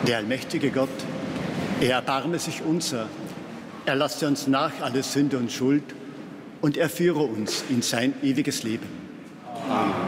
Der allmächtige Gott, er erbarme sich unser, er lasse uns nach alle Sünde und Schuld und er führe uns in sein ewiges Leben. Amen.